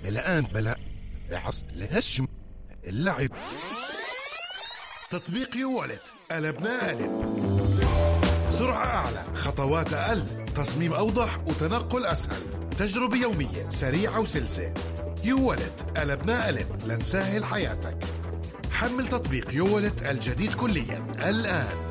الآن بلا بعص الهشم اللعب. تطبيق يوالت قلبنا قلب. سرعة أعلى، خطوات أقل، تصميم أوضح وتنقل أسهل، تجربة يومية سريعة وسلسة. يوالت قلبنا قلب لنسهل حياتك. حمل تطبيق يوالت الجديد كليا الآن.